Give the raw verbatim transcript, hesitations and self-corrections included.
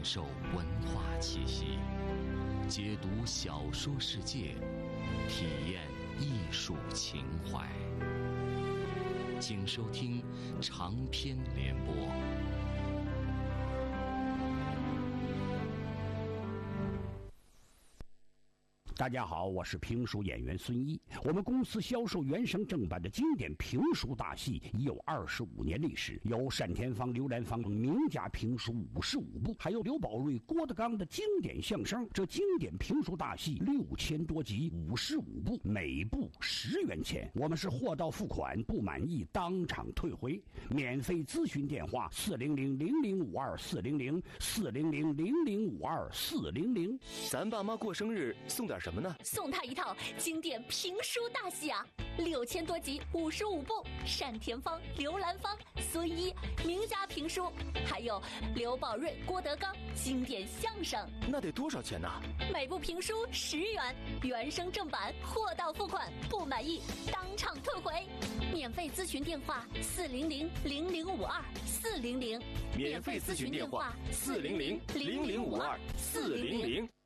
受文化气息，解读小说世界，体验艺术情怀。请收听长篇联播。 大家好，我是评书演员孙一。我们公司销售原声正版的经典评书大戏已有二十五年历史，有单田芳、刘兰芳等名家评书五十五部，还有刘宝瑞、郭德纲的经典相声。这经典评书大戏六千多集，五十五部，每部十元钱。我们是货到付款，不满意当场退回。免费咨询电话：四零零零零五二四零零四零零零零五二四零零。 咱爸妈过生日送点什么呢？ 送他一套经典评书大戏啊，六千多集，五十五部，单田芳、刘兰芳、孙一名家评书，还有刘宝瑞、郭德纲经典相声。 那得多少钱呢？ 每部评书十元，原声正版，货到付款，不满意当场退回。免费咨询电话：四零零零零五二四零零。 免费咨询电话：四零零零零五二四零零。